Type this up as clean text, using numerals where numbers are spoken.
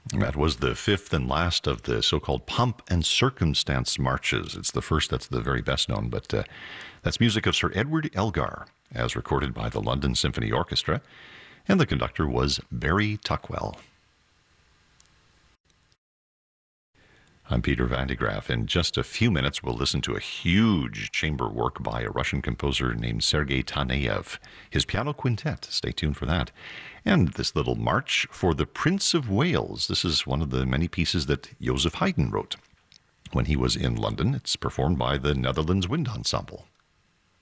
That was the fifth and last of the so-called pomp and circumstance marches. It's the first, that's the very best known, but that's music of Sir Edward Elgar, as recorded by the London Symphony Orchestra, and the conductor was Barry Tuckwell. I'm Peter Van de Graaff. In just a few minutes, we'll listen to a huge chamber work by a Russian composer named Sergei Taneyev, his piano quintet. Stay tuned for that. And this little march for the Prince of Wales. This is one of the many pieces that Joseph Haydn wrote when he was in London. It's performed by the Netherlands Wind Ensemble.